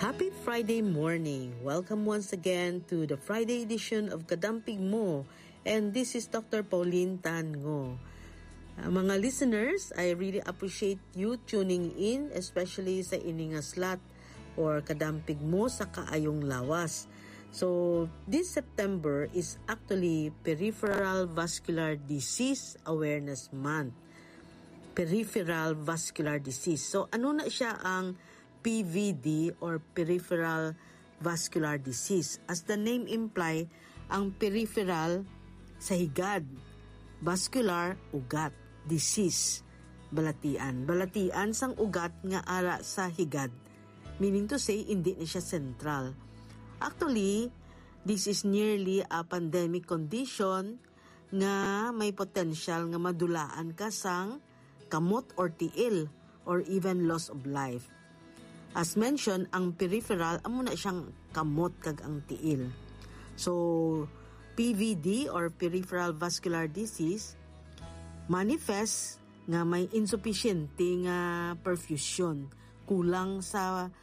Happy Friday morning! Welcome once again to the Friday edition of Kadampig Mo, and this is Dr. Pauline Tan Ngo. Mga listeners, I really appreciate you tuning in, especially sa ining slot or Kadampig Mo sa Kaayong Lawas. So, this September is actually Peripheral Vascular Disease Awareness Month. Peripheral Vascular Disease. So, ano na siya ang PVD or Peripheral Vascular Disease? As the name imply, ang peripheral sa higad, vascular, ugat, disease, balatian. Balatian sang ugat nga ara sa higad. Meaning to say, hindi na siya central. Actually, this is nearly a pandemic condition nga may potential nga madulaan ka sang kamot or tiil or even loss of life. As mentioned, ang peripheral, amo na siyang kamot kag ang tiil. So, PVD or Peripheral Vascular Disease manifest nga may insufficiente nga perfusion, kulang sa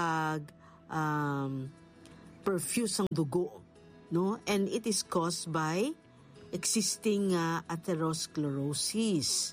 perfuse ang dugo, no? And it is caused by existing atherosclerosis.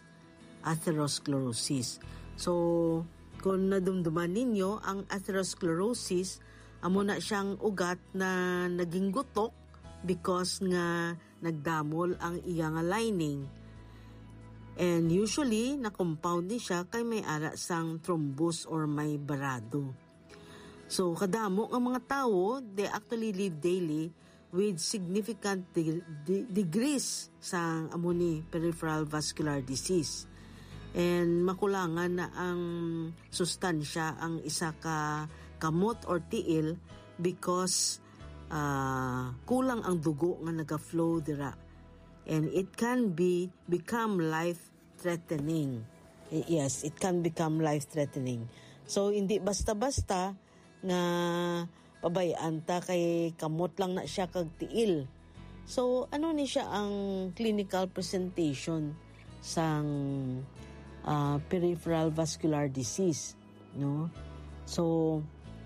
So, kung nadumduman ninyo, ang atherosclerosis, amo na siyang ugat na naging gutok because nga nagdamol ang iya nga lining. And usually, na-compound ni siya kay may ara sang thrombus or may barado. So, kadamo ang mga tao, they actually live daily with significant degrees sa amo ni peripheral vascular disease. And makulangan na ang sustansya ang isa ka kamot or tiil because kulang ang dugo nga naga-flow dira. And it can become life-threatening. Yes, it can become life-threatening. So, hindi basta-basta nga pabayaan ta kay kamot lang na siya kag tiil. So, ano ni siya ang clinical presentation sang peripheral vascular disease, no? So,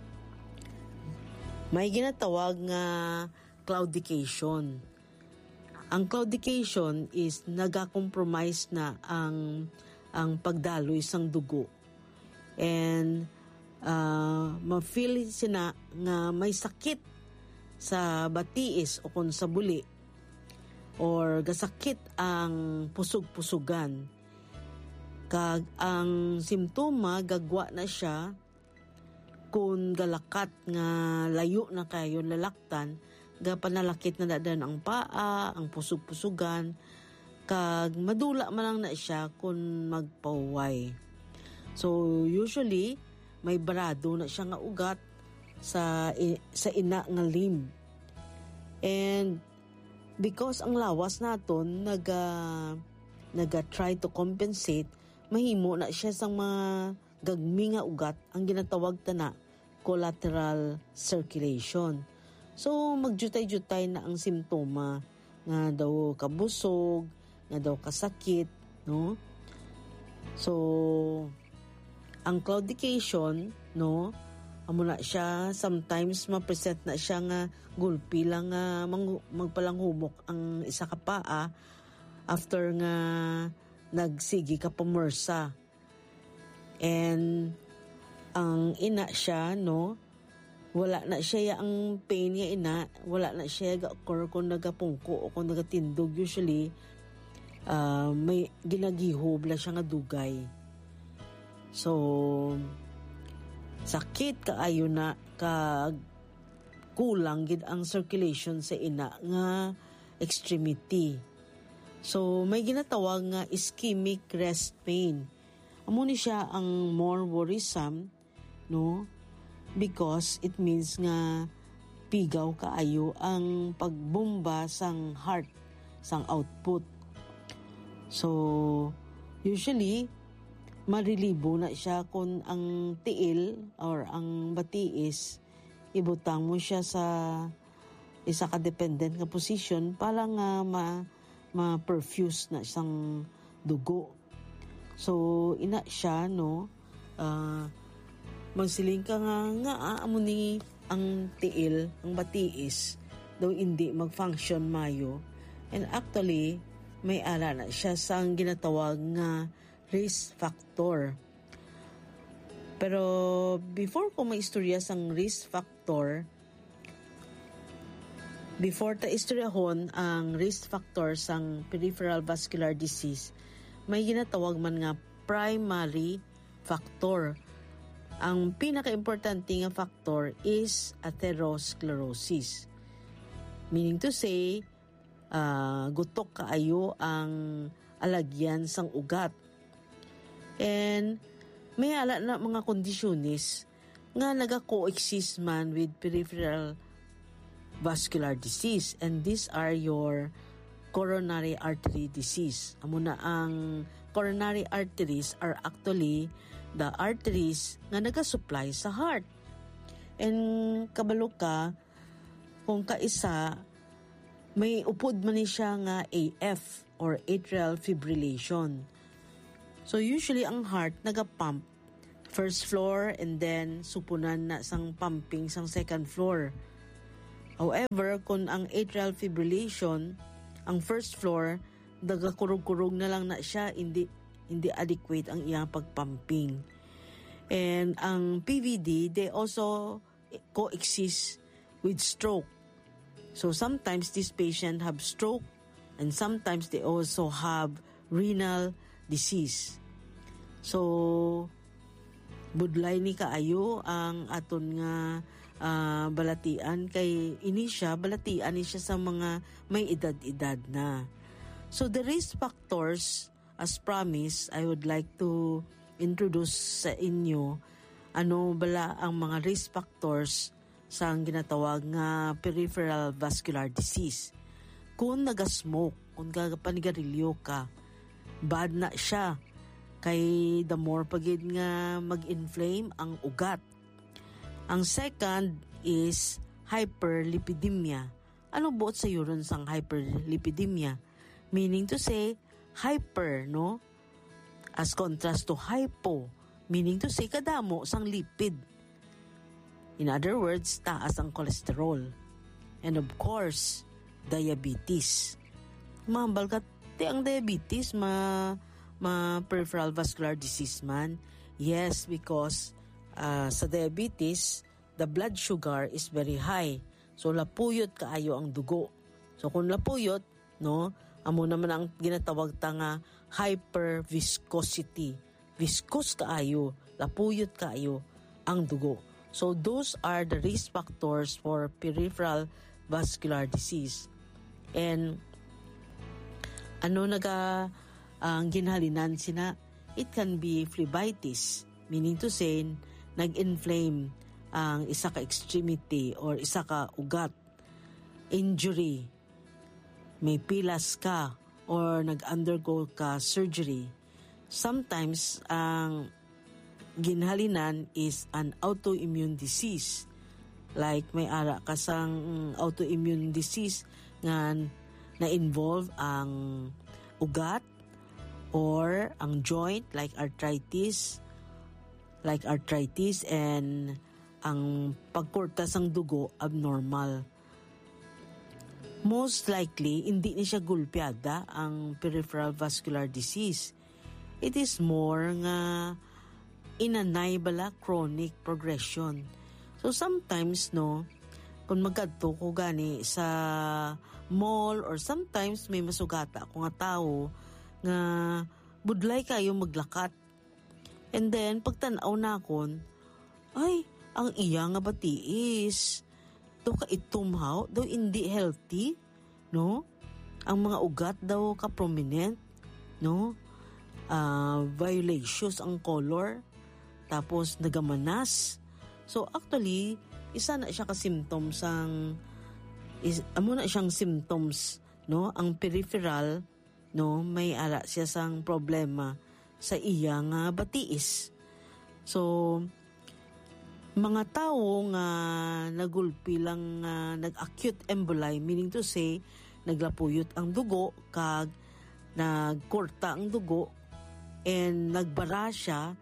may ginatawag nga claudication. Ang claudication is naga-compromise na ang pagdaloy sang dugo. And ma-feel sina nga may sakit sa batiis o kung sa buli or gasakit ang pusog-pusugan. Kag ang simptoma gagwa na siya kung galakat nga layo na kayo lalaktan, panalakit na dadan ang paa, ang pusog-pusugan, kag madula man lang na siya kung magpaway. So usually may barado na siya nga ugat sa ina nga limb. And because ang lawas naton naga-try to compensate, mahimo na siya sang mga gagmi nga ugat ang ginatawag na collateral circulation. So magjutay-jutay na ang simptoma nga daw kabusog, nga daw kasakit, no? So ang claudication, no, amo na siya sometimes ma-present na siya nga gulpi lang nga magpalanghumok ang isa ka paa after nga nagsigi ka pamursa. And ang ina siya, no, wala na siya ang pain niya ina, wala na siya ga-occur kung nagapungko o kung nagatindog. Usually may ginagihob la siya nga dugay. So sakit kaayo na kag kulang gid ang circulation sa ina nga extremity. So, may ginatawag nga ischemic rest pain. Amo ni siya ang more worrisome, no? Because it means nga pigaw kaayo ang pagbomba sang heart, sang output. So, usually, marilibo na siya kung ang tiil or ang batiis, ibutang mo siya sa isa ka dependent nga position para nga ma-perfuse na siyang dugo. So, ina siya, no, magsiling ka nga amo ni ang tiil, ang batiis, daw hindi mag-function mayo. And actually, may ala na siya sa ang ginatawag nga risk factor. Pero before ko maistorya sang risk factor, before ta istoryahon ang risk factor sang peripheral vascular disease, may ginatawag man nga primary factor. Ang pinaka-importante nga factor is atherosclerosis. Meaning to say, gutok kaayo ang alagyan sang ugat. And may ala na mga kondisyonis nga naga-coexist man with peripheral vascular disease, and these are your coronary artery disease. Amo na ang coronary arteries are actually the arteries nga naga-supply sa heart. And kabalo ka, kung kaisa, may upod man ni siya nga AF or atrial fibrillation. So usually ang heart naga-pump first floor and then supunan na sang pumping sang second floor. However, kung ang atrial fibrillation, ang first floor, nagakurog-kurog na lang na siya, hindi adequate ang iyang pagpumping. And ang PVD, they also coexist with stroke. So sometimes this patient have stroke and sometimes they also have renal disease. So budlay ni kaayo ang aton nga balatian kay balatian ni siya sa mga may edad-edad na. So the risk factors, as promised, I would like to introduce sa inyo ano bala ang mga risk factors sa ang ginatawag nga peripheral vascular disease. Kung naga-smoke, kung panigarilyo ka, bad na siya. Kay the more pagid nga mag-inflame ang ugat. Ang second is hyperlipidemia. Ano buot sa urine sang hyperlipidemia? Meaning to say, hyper, no? As contrast to hypo, meaning to say, kadamo sang lipid. In other words, taas ang cholesterol. And of course, diabetes. Mahambal ka, ang diabetes, peripheral vascular disease man. Yes, because sa diabetes, the blood sugar is very high. So lapuyot kaayo ang dugo. So kung lapuyot, no, amo naman ang ginatawag ta nga hyperviscosity. Viscous kaayo, lapuyot kaayo ang dugo. So those are the risk factors for peripheral vascular disease. And ano ang ginhalinan sina, it can be phlebitis, meaning to say, nag-inflame ang isa ka extremity or isa ka ugat, injury, may pilas ka, or nag-undergo ka surgery. Sometimes, ang ginhalinan is an autoimmune disease. Like may ara ka sang autoimmune disease nga na-involve ang ugat, or ang joint like arthritis and ang pagkurtas ng dugo abnormal. Most likely, hindi ni siya gulpiada ang peripheral vascular disease. It is more nga inanay bala chronic progression. So sometimes, no, kung magkadto ko gani sa mall or sometimes may masugata ako nga tao nga budlay kayo maglakat. And then, pagtanaw na akon, ay, ang iya nga batiis. Do ka itumhaw, daw hindi healthy, no? Ang mga ugat daw ka prominent, no? Violaceous ang color, tapos nagamanas. So actually, isa na siya ka symptoms amo na siyang symptoms, no? Ang peripheral, no, may ala siya sang problema sa iya nga batiis. So mga tao nga nagulpi lang nag-acute emboli, meaning to say naglapuyot ang dugo kag nagkurta ang dugo and nagbara siya,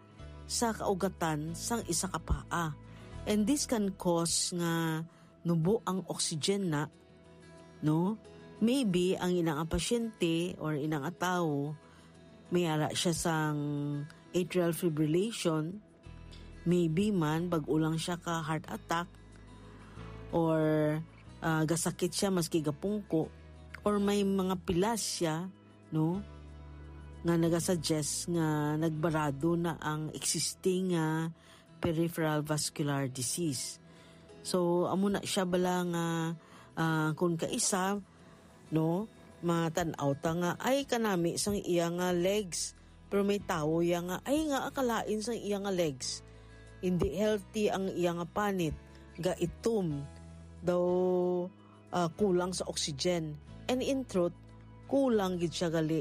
sa kaugatan sang isa ka paa. And this can cause nga nubo ang oxygen na, no? Maybe ang inang pasyente or inang tao may ara siya sang atrial fibrillation, maybe man bag-ulang siya ka heart attack, or gasakit siya maski gapungko, or may mga pilas siya, no, nga nagasuggest nga nagbarado na ang existing peripheral vascular disease. So amo na siya bala nga kung kaisa, no, matanaw ta nga ay kanami sang iya nga legs, pero may tao iya nga ay nga akalain sang iya nga legs hindi healthy ang iya nga panit, ga itom daw kulang sa oxygen. And in truth, kulang gid siya gali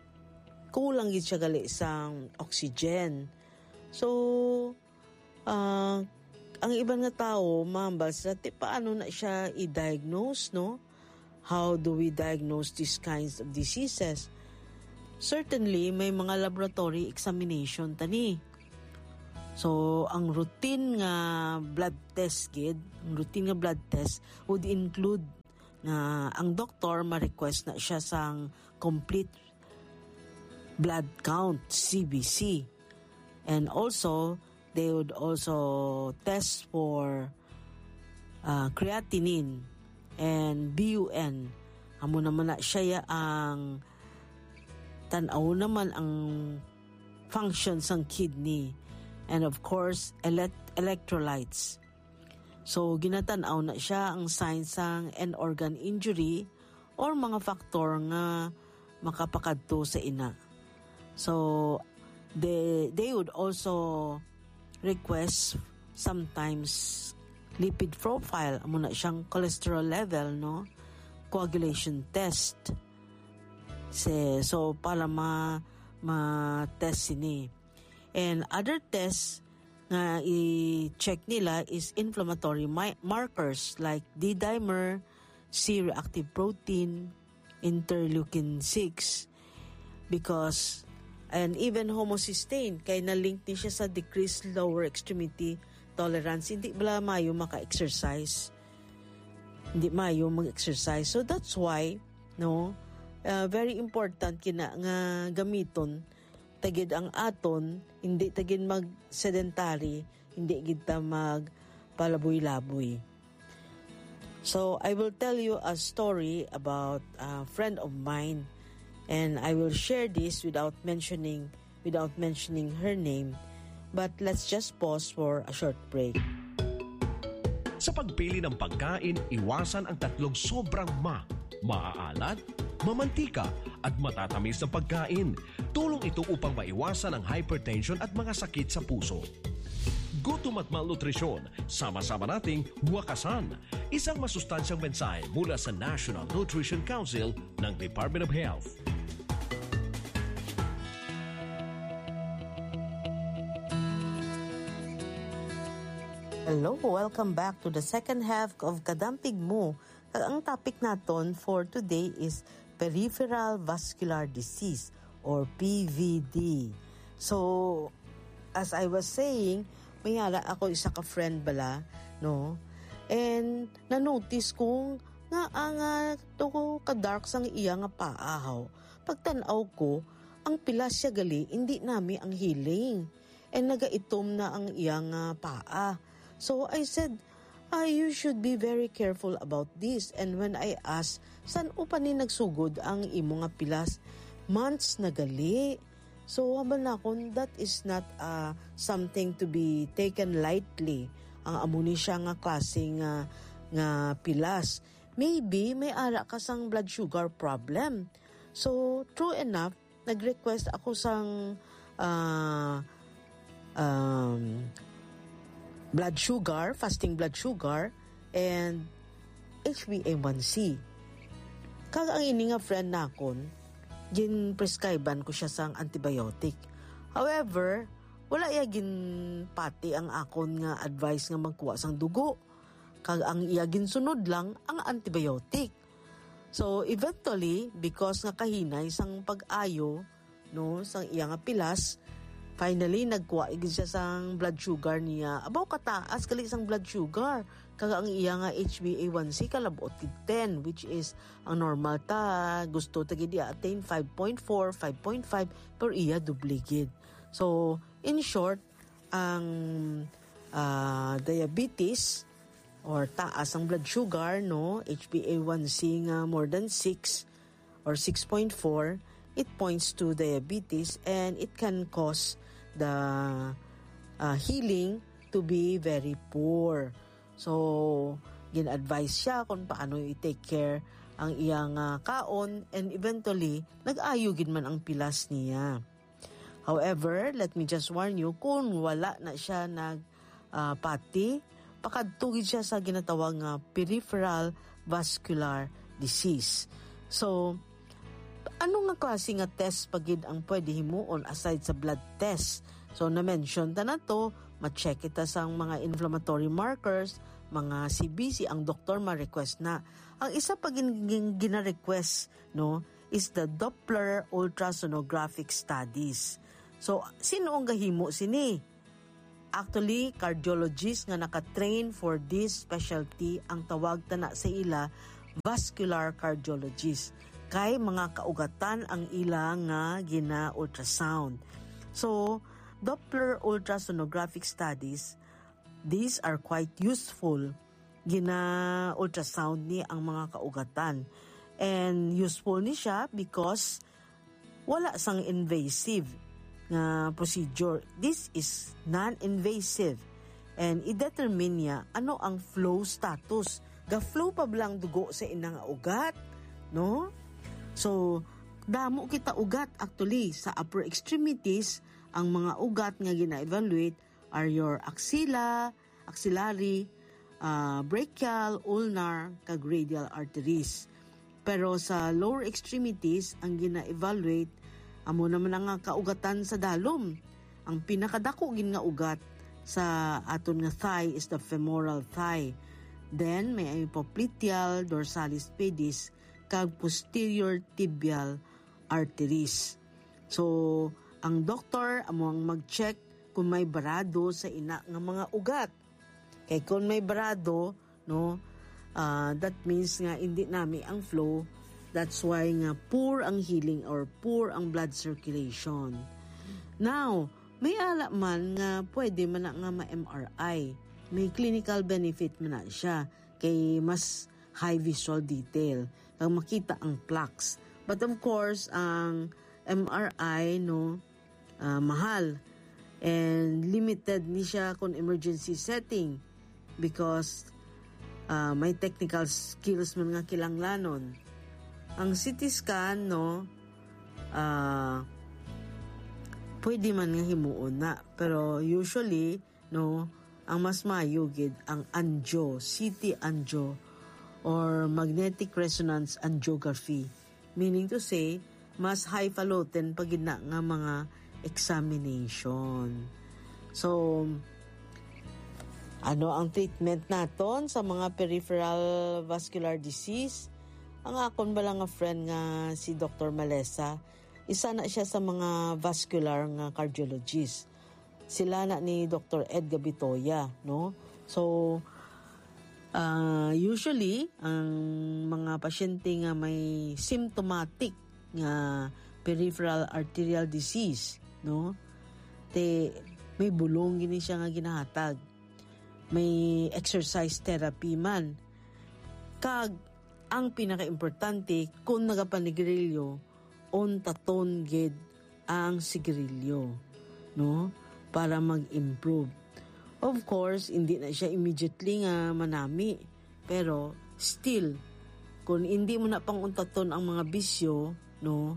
sang oxygen. So ang ibang nga tao mambal sa paano na siya i-diagnose, no? How do we diagnose these kinds of diseases? Certainly, may mga laboratory examination tani. So, ang routine nga blood test would include na ang doktor ma-request na siya sang complete blood count, CBC. And also, they would also test for creatinine and BUN. Amo naman na siya ang tanaw naman ang functions ng kidney, and of course electrolytes. So ginatanaw na siya ang signs ng end organ injury or mga faktor nga makapakadto sa ina. So they would also request sometimes lipid profile, amo na siyang cholesterol level, no, coagulation test. So para ma-test ini. And other tests nga i-check nila is inflammatory markers like D-dimer, C-reactive protein, interleukin 6, because and even homocysteine kay na-link din siya sa decreased lower extremity tolerance. Hindi bala mayo maka-exercise. Hindi mayo mag-exercise. So that's why, no, very important kina nga gamiton tagid ang aton, hindi tagid mag-sedentary, hindi gid ta mag-palaboy-laboy. So I will tell you a story about a friend of mine, and I will share this without mentioning her name. But let's just pause for a short break. Sa pagpili ng pagkain, iwasan ang tatlong sobrang maaalat, mamantika at matatamis na pagkain. Tulong ito upang maiwasan ang hypertension at mga sakit sa puso. Gutom at malnutrisyon, sama-sama nating wakasan. Isang masustansyang mensahe mula sa National Nutrition Council ng Department of Health. Hello, welcome back to the second half of Kadampig Mo. Ang topic naton for today is peripheral vascular disease or PVD. So, as I was saying, may hala ako isa ka friend bala, no? And na-notice kong nga to ka-dark sang iya nga paahaw. Pagtanaw ko, ang pilas siya gali, hindi nami ang healing. And nagaitom na ang iya nga paa. So I said, you should be very careful about this. And when I asked, saan upa ni nagsugod ang imo nga pilas? Months na gali. So habang na akong, that is not something to be taken lightly. Ang amuni siya nga klaseng nga pilas. Maybe may ara ka sang blood sugar problem. So true enough, nag-request ako sang blood sugar, fasting blood sugar, and HbA1c. Kag ang ini nga friend nakon, gin-prescribean ko siya sang antibiotic. However, wala iya gin pati ang akon nga advice nga magkuha sang dugo. Kag ang iya ginsunod lang ang antibiotic. So eventually, because nga kahinay sang pag-ayo, no, sang iya nga pilas, Finally, nagkuha siya sang blood sugar niya. Abaw kataas kali sang blood sugar. Kaga ang iya nga HbA1c kalabot 10, which is ang normal ta. Gusto ta gid attain 5.4, 5.5, pero iya dubligid. So, in short, ang diabetes or taas ang blood sugar, no, HbA1c nga more than 6 or 6.4, it points to diabetes and it can cause the healing to be very poor. So, gin-advise siya kung paano i-take care ang iyang kaon and eventually, nag-ayugin man ang pilas niya. However, let me just warn you, kung wala na siya pati, pakadtugid siya sa ginatawag nga peripheral vascular disease. So, ano nga klase nga test pagid ang pwede himuon aside sa blood test? So, na-mention ta na to, ma-check kita sa mga inflammatory markers, mga CBC, ang doktor ma-request na. Ang isa pa gina-request, no, is the Doppler ultrasonographic studies. So, sino ang gahimo sini? Actually, cardiologist nga naka-train for this specialty, ang tawag ta na sa ila, vascular cardiologist. Kay mga kaugatan ang ila nga gina-ultrasound. So, Doppler ultrasonographic studies, these are quite useful. Gina-ultrasound ni ang mga kaugatan. And useful ni siya because wala sang invasive na procedure. This is non-invasive. And i-determine niya ano ang flow status. Ga-flow pa blang dugo sa inang ugat, no? So, damo kita ugat actually sa upper extremities. Ang mga ugat nga gina-evaluate are your axillary, brachial, ulnar, kag radial arteries. Pero sa lower extremities, ang gina-evaluate amo naman ang kaugatan sa dalom. Ang pinakadako gin nga ugat sa aton nga thigh is the femoral thigh. Then may popliteal, dorsalis pedis, kag posterior tibial arteries. So, ang doktor amo ang mag-check kung may barado sa ina nga mga ugat. Kay kung may barado, no, that means nga hindi nami ang flow. That's why nga poor ang healing or poor ang blood circulation. Now, may ala man nga pwede man na nga ma-MRI. May clinical benefit man na siya kay mas high visual detail kang makita ang plaques. But of course, ang MRI, no, mahal and limited ni siya kung emergency setting because may technical skills man nga kilanglanon. Ang CT scan, no, pwede man nga himuon na, pero usually, no, ang mas mayugid ang angio, CT angio or magnetic resonance angiography, meaning to say mas highfalutin pag ina nga mga examination. So, ano ang treatment naton sa mga peripheral vascular disease? Ang akon ba lang nga friend nga si Dr. Malesa, isa na siya sa mga vascular nga cardiologist. Sila na ni Dr. Ed Gabitoya, no? So, usually, ang mga pasyente nga may symptomatic nga peripheral arterial disease, no? May bulong gini siya nga ginahatag. May exercise therapy man. Kag, ang pinaka-importante, kung nagapanigrilyo, on taton gid ang sigarilyo, no? Para mag-improve. Of course, hindi na siya immediately nga manami. Pero, still, kung hindi mo na panguntaton ang mga bisyo, no,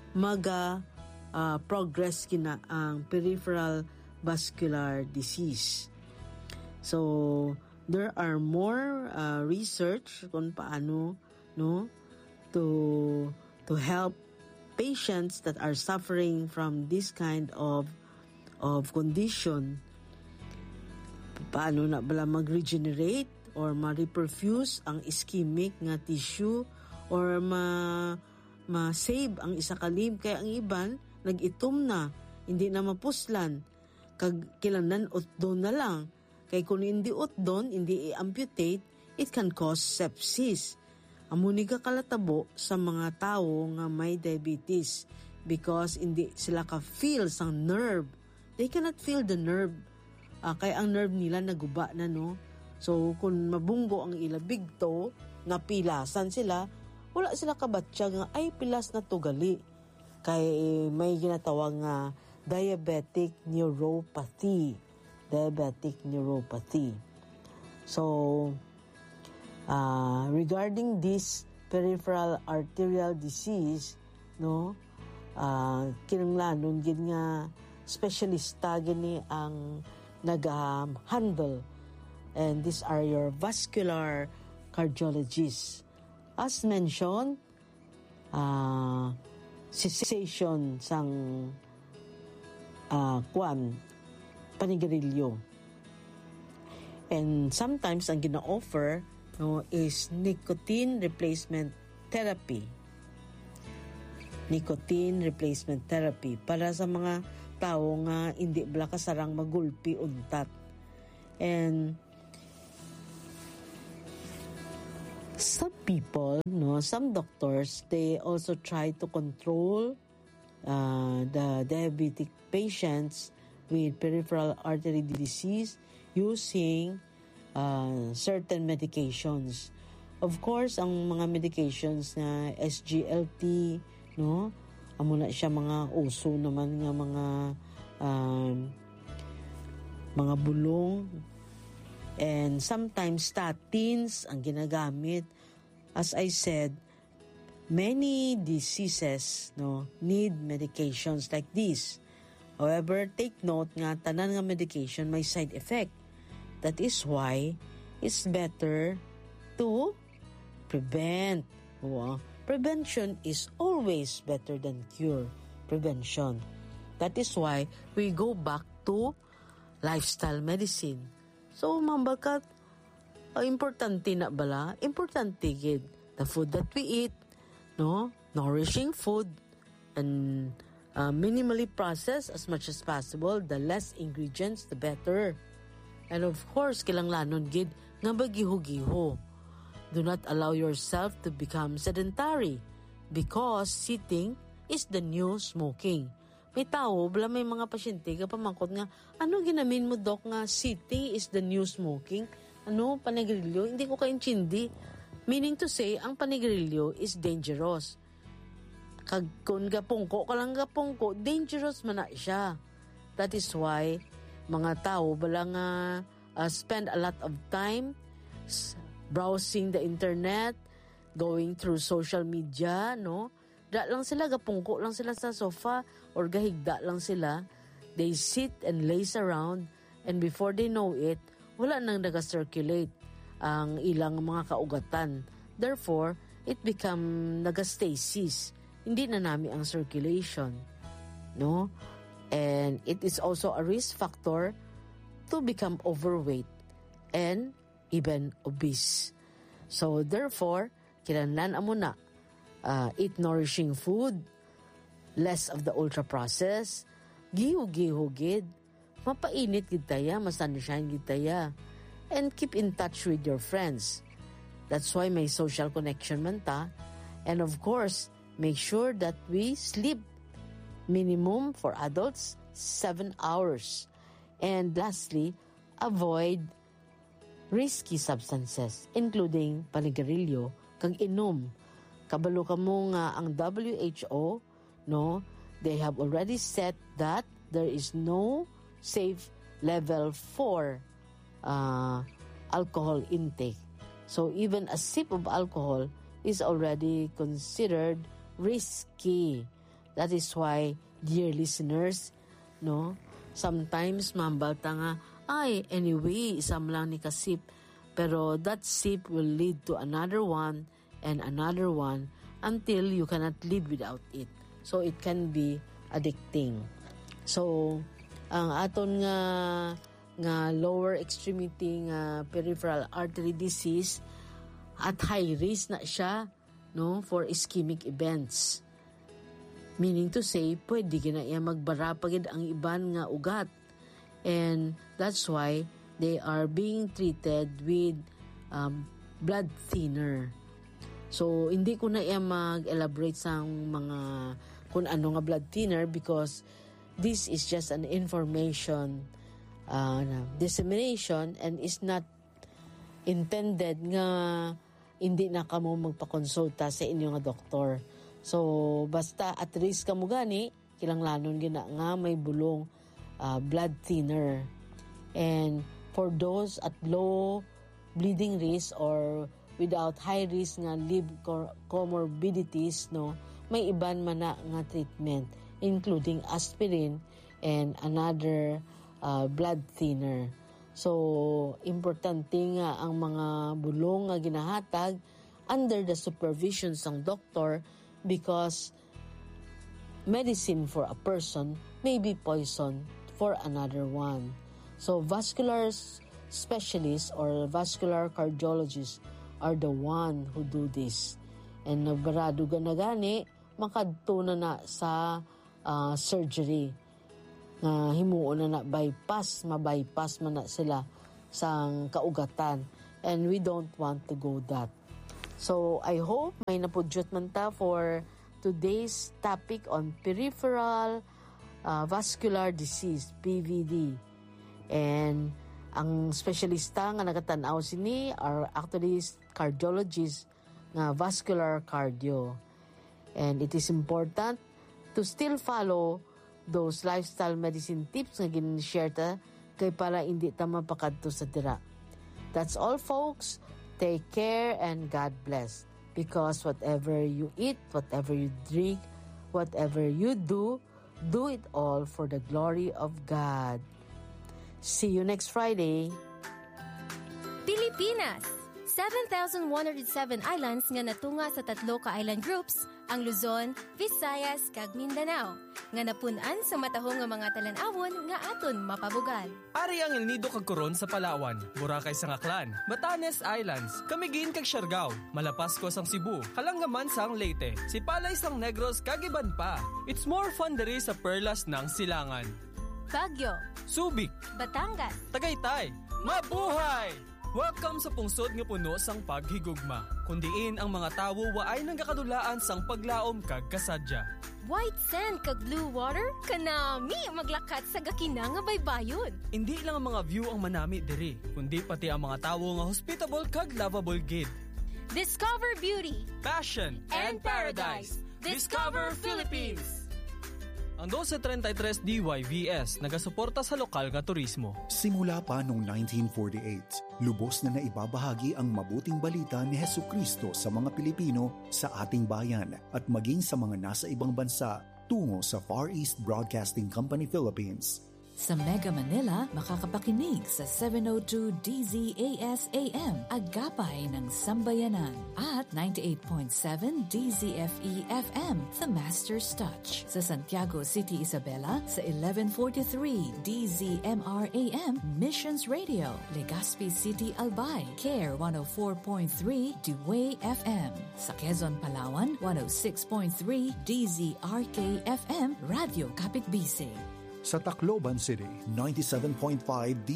progress kina ang peripheral vascular disease. So, there are more research kung paano, no, to help patients that are suffering from this kind of condition. Paano na bala mag-regenerate or ma-reperfuse ang ischemic nga tissue or ma-save ang isa ka limb. Kaya ang iban, nag-itom na hindi na mapuslan, kag kilanan utdon na lang. Kay kung hindi utdon, hindi i-amputate, it can cause sepsis. Amuni ka kalatabo sa mga tao nga may diabetes because hindi sila ka-feel sang nerve. They cannot feel the nerve. Kaya ang nerve nila naguba na, no? So, kung mabunggo ang ilabig to, nga pilasan sila, wala sila kabatya nga, ay pilas na to gali. Kaya may ginatawag nga diabetic neuropathy. Diabetic neuropathy. So, regarding this peripheral arterial disease, no, kinanglanon gid nga specialista gini ang nag-handle, and these are your vascular cardiologists. As mentioned, cessation sang panigarilyo. And sometimes ang gina-offer, no, is nicotine replacement therapy. Nicotine replacement therapy para sa mga tao nga hindi bala kasarang magulpi untat. And some people, no, some doctors, they also try to control the diabetic patients with peripheral artery disease using certain medications. Of course, ang mga medications na SGLT, no, amo na siya mga uso naman nga mga bulong, and sometimes statins ang ginagamit. As I said, many diseases, no, need medications like this. However, take note nga tanan nga medication may side effect. That is why it's better to prevent. Prevention is always better than cure. Prevention. That is why we go back to lifestyle medicine. So, mambakat, importante na bala? Importante gid the food that we eat, no? Nourishing food and minimally processed as much as possible. The less ingredients, the better. And of course, kilanglanon gid nga bagiho-giho. Do not allow yourself to become sedentary because sitting is the new smoking. May tao, bala may mga pasyente ka pamangkot nga, ano ginamin mo, Doc, nga sitting is the new smoking? Ano, panigrilyo? Hindi ko kaintindi. Meaning to say, ang panigrilyo is dangerous. Kung gapungko ka lang gapungko, dangerous man na siya. That is why, mga tao, bala nga spend a lot of time browsing the internet, going through social media, no? Da lang sila, gapungko lang sila sa sofa or gahigda lang sila. They sit and laze around, and before they know it, wala nang naga-circulate ang ilang mga kaugatan. Therefore, it become nagastasis. Hindi na nami ang circulation, no? And it is also a risk factor to become overweight and even obese. So therefore, kinahanglan amo na eat nourishing food, less of the ultra-processed, gihu-gihu gid, mapainit gid taya, masunshine gid taya, and keep in touch with your friends. That's why may social connection man ta. And of course, make sure that we sleep minimum for adults 7 hours. And lastly, avoid risky substances, including panigarilyo, kag inom. Kabalo ka mo nga ang WHO, no, they have already said that there is no safe level for alcohol intake. So even a sip of alcohol is already considered risky. That is why, dear listeners, no, sometimes mambalta nga, ay, anyway, isam lang ni kasip. Pero that sip will lead to another one and another one until you cannot live without it. So it can be addicting. So ang aton nga lower extremity nga peripheral artery disease at high risk na siya, no, for ischemic events. Meaning to say, pwede ginaya magbara pagid ang iban nga ugat. And that's why they are being treated with blood thinner. So, hindi ko na mag-elaborate sa mga kung ano nga blood thinner because this is just an information dissemination and is not intended nga hindi na kamo magpakonsulta sa inyong doktor. So, basta at risk ka mo gani, kilanglanon gina nga may bulong blood thinner. And for those at low bleeding risk or without high risk nga live comorbidities, no, may iban man na nga treatment including aspirin and another blood thinner. So, importante nga ang mga bulong nga ginahatag under the supervision ng doktor because medicine for a person may be poison for another one. So, vascular specialists or vascular cardiologists are the one who do this. And nagbarado na gani, makadto na sa surgery. Himuon na mabypass man na sila sang kaugatan. And we don't want to go that. So, I hope may napudyot man ta for today's topic on peripheral vascular disease, PVD. And ang specialista nga nagatanaw sini are actually cardiologists nga vascular cardio. And it is important to still follow those lifestyle medicine tips nga gin-share ta kay para hindi ta mapakadto sa dira. That's all, folks. Take care and God bless. Because whatever you eat, whatever you drink, whatever you do it all for the glory of God. See you next Friday. Pilipinas! 7,107 islands nga natunga sa 3 ka island groups, ang Luzon, Visayas, kag Mindanao, nga napunan sa matahong nga mga talan-awon nga aton mapabugal. Ari ang El Nido kag Coron sa Palawan, Boracay sa Aklan, Batanes Islands, Camiguin kag Siargao, Malapasco sang Cebu, Kalangaman sang Leyte, Sipalay sang Negros kag iban pa. It's more fun diri sa Perlas ng Silangan. Baguio, Subic, Batangas, Tagaytay, mabuhay! Welcome sa pungsod nga puno sang paghigugma. Kundiin ang mga tawo waay nang gakadulaan sang paglaom kag kasadya. White sand kag blue water, kanami maglakat sa gakina nga baybayon. Hindi lang ang mga view ang manami diri, kundi pati ang mga tawo nga hospitable kag lovable gid. Discover beauty, Passion and paradise. Discover Philippines! Ang 1233 DYVS nagasuporta sa lokal nga turismo. Simula pa noong 1948, lubos na naibabahagi ang mabuting balita ni Hesukristo sa mga Pilipino sa ating bayan at maging sa mga nasa ibang bansa tungo sa Far East Broadcasting Company Philippines. Sa Mega Manila, makakapakinig sa 702 DZAS-AM, Agapay ng Sambayanan, at 98.7 DZFE-FM, The Master's Touch. Sa Santiago City, Isabela, sa 1143 DZMR-AM, Missions Radio, Legazpi City, Albay, CARE 104.3 Dewey FM. Sa Quezon, Palawan, 106.3 DZRK-FM, Radio Kapitbisig. Sa Tacloban City, 97.5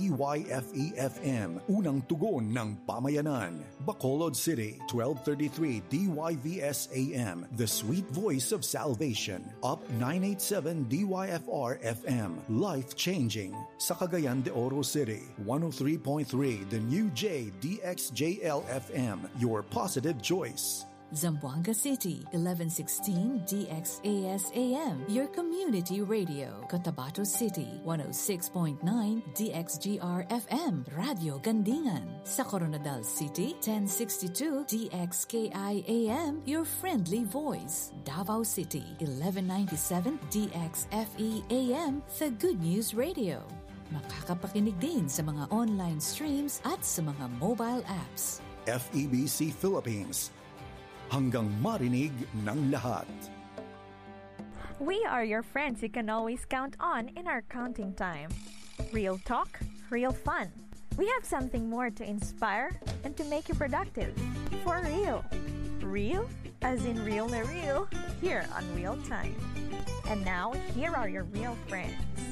DYFE-FM, unang tugon ng pamayanan. Bacolod City, 1233 DYVS-AM, the sweet voice of salvation. Up 987 DYFR-FM, life-changing. Sa Cagayan de Oro City, 103.3 the New J DXJL-FM, your positive choice. Zamboanga City, 1116 DXAS-AM, your community radio. Cotabato City, 106.9 DXGR-FM, Radio Gandingan. Sa Coronadal City, 1062 DXKI-AM, your friendly voice. Davao City, 1197 DXFE-AM, the Good News Radio. Makakapakinig din sa mga online streams at sa mga mobile apps. FEBC Philippines, hanggang marinig ng lahat. We are your friends you can always count on in our counting time. Real talk, real fun. We have something more to inspire and to make you productive. For real. Real? as in real na real, here on Real Time. And now, here are your real friends.